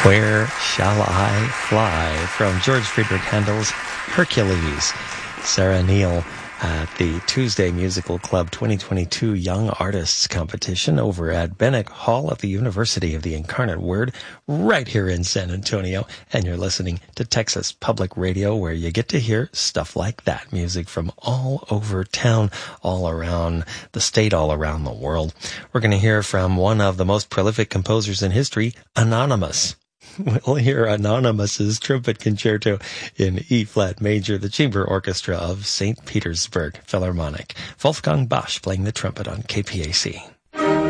Where Shall I Fly from George Friedrich Handel's Hercules. Sarah Neal at the Tuesday Musical Club 2022 Young Artists Competition over at Bennick Hall at the University of the Incarnate Word right here in San Antonio. And you're listening to Texas Public Radio, where you get to hear stuff like that. Music from all over town, all around the state, all around the world. We're going to hear from one of the most prolific composers in history, Anonymous. We'll hear Anonymous's Trumpet Concerto in E-flat major, the Chamber Orchestra of St. Petersburg Philharmonic. Wolfgang Bosch playing the trumpet on KPAC.